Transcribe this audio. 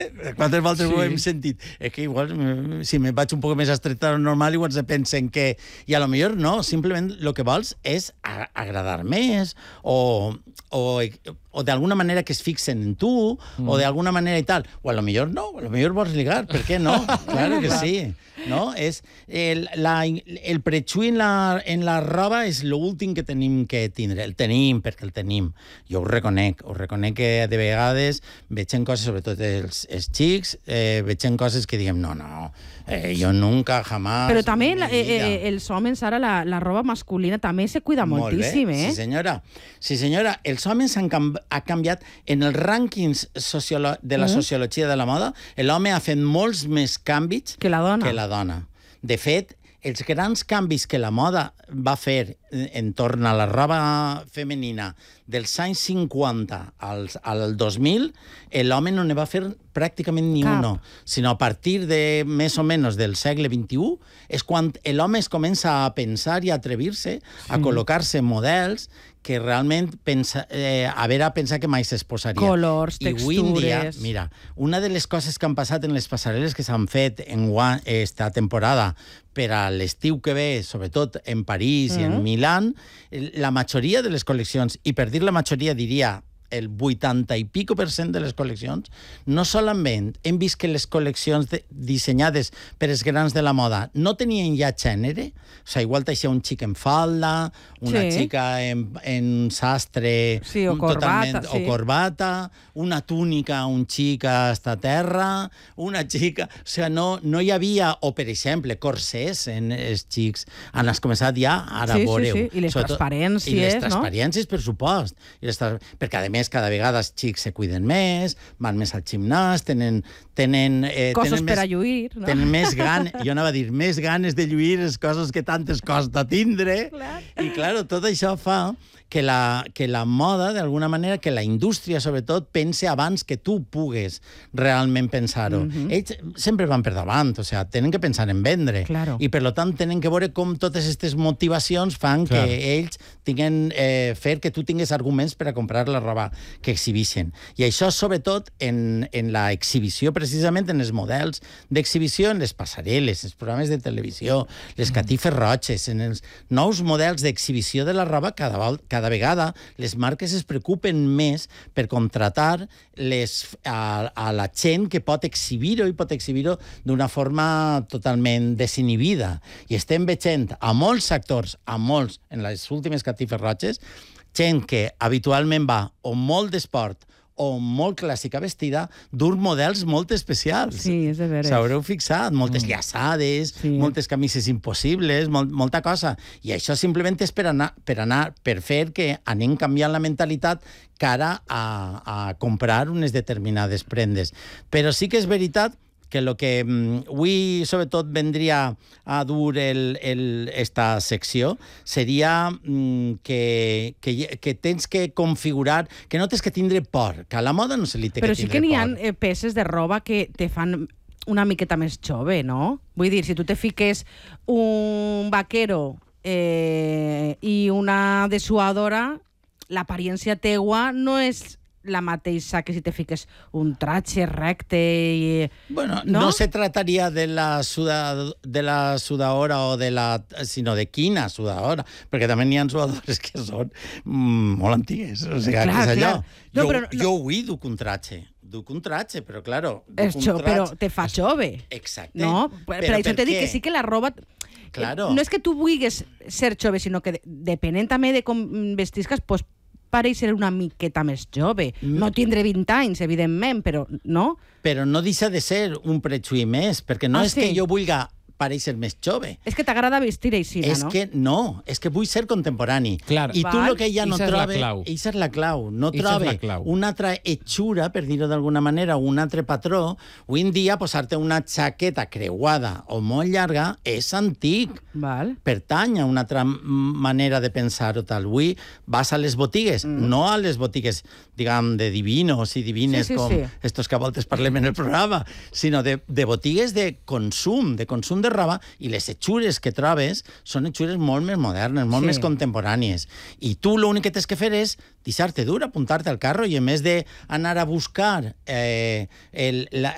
Quantes voltes ho hem sentit? És que igual, si me vaig un poc més estret del normal, igual se pensen que... I a lo millor no, simplement el que vols és agradar més o d'alguna manera que es fixen en tu, o d'alguna manera i tal. O a lo millor no, a lo millor vols ligar, per què no? Claro que sí. No? És el prejuí en la roba és l'últim que tenim que tindre. El tenim perquè el tenim. Jo ho reconec que de vegades veig en coses, sobretot els xics, veig en coses que diguem, no, jo nunca, jamás... Però també els homes, ara, la roba masculina també se cuida moltíssim, eh? Sí, senyora. Els homes han canviat en els rànquings de la sociologia de la moda. L'home ha fet molts més canvis que la dona. De fet, els grans canvis que la moda va fer entorn a la roba femenina dels anys 50 al 2000, l'home no ne va fer pràcticament ni uno, sinó a partir de més o menys del segle XXI és quan l'home es comença a pensar i a atrevir-se a col·locar-se models que realment pensar que mai s'exposaria. Colors, textures... I avui en dia, mira, una de les coses que han passat en les passarel·les que s'han fet en esta temporada per a l'estiu que ve, sobretot en París i en Milán, la majoria de les col·leccions, i per dir la majoria diria el 80 i pico % de les col·leccions, no solament hem vist que les col·leccions dissenyades per els grans de la moda no tenien ja gènere, o sigui, igual t'aixia un xic en falda, una xica en sastre, o corbata, o corbata, una túnica, un xic hasta terra, una xica... O sigui, no hi havia, o per exemple, corsers en els xics, han començat ja, ara veureu. Sí. I les transparències, no? I les transparències, per supost. Perquè, a més, cada vegada els xics se cuiden més, van més al gimnàs, tenen coses per a lluir, no? Tenen més ganes, jo anava a dir, més ganes de lluir les coses que tantes costa tindre. I, clar, tot això fa que la moda, d'alguna manera, que la indústria, sobretot, pense abans que tu pugues realment pensar-ho. Ells sempre van per davant, o sigui, tenen que pensar en vendre. I, per tant, tenen que veure com totes aquestes motivacions fan que ells tinguin fer que tu tingues arguments per a comprar la roba que exhibixen. I això, sobretot, en la exhibició, precisament, en els models d'exhibició, en les passarel·les, els programes de televisió, les catifes roges, en els nous models d'exhibició de la roba, cada vegada les marques es preocupen més per contratar a la gent que pot exhibir-ho i pot exhibir-ho d'una forma totalment desinhibida. I estem veient a molts actors, en les últimes catifes roges, gent que habitualment va o molt d'esport o molt clàssica vestida, dur models molt especials. Sí, és de veres. S'haureu fixat, moltes llaçades, moltes camises impossibles, molta cosa. I això simplement és per fer que anem canviant la mentalitat cara a comprar unes determinades prendes. Però sí que és veritat que el que avui, sobretot, vendria a dur esta secció seria que tens que configurar, que no tens que tindre por, que a la moda no se li té que tindre por. Però sí que n'hi ha peces de roba que te fan una miqueta més jove, no? Vull dir, si tu te fiques un vaquero i una dessuadora, l'apariència teua no és la mateixa que si te fiques un traje recte i... Bueno, no se trataria de la sudadora sinó de quina sudadora, perquè també n'hi ha sudadores que són molt antigues. O sigui, què és allò? Jo avui duc un traje, però, claro... Però te fa jove. Exacte. No? Per això te dic que sí que la roba... Claro. No és que tu vulguis ser jove, sinó que depenent també de com vestisques, doncs pareix ser una miqueta més jove. No tindre 20 anys, evidentment, però no? Però no deixa de ser un prejuí més, perquè no és que jo vulgui pareixer més jove. És que t'agrada vestir així, no? És que vull ser contemporani. Claro. I tu el que ja no trobe... Esa és la clau. No trobe una altra hechura, per dir-ho d'alguna manera, o un altre patró. Avui en dia, posar-te una jaqueta creuada o molt llarga és antic. Pertany a una altra manera de pensar-ho tal. Avui vas a les botigues, no a les botigues, diguem, de divinos i divines, com estos que a voltes parlem en el programa, sinó de botigues de consum de roba, i les hechures que trobes són hechures molt més modernes, molt més contemporànies. I tu l'únic que tens que fer és deixar-te dur, apuntar-te al carro, i en més d'anar a buscar